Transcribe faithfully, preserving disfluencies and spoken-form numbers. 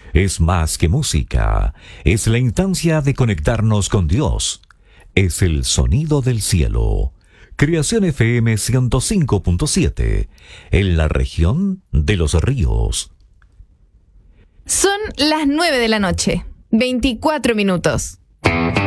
Es más que música, es la instancia de conectarnos con Dios. Es el sonido del cielo. Creación F M ciento cinco punto siete, en la región de Los Ríos. Son las nueve de la noche, veinticuatro minutos.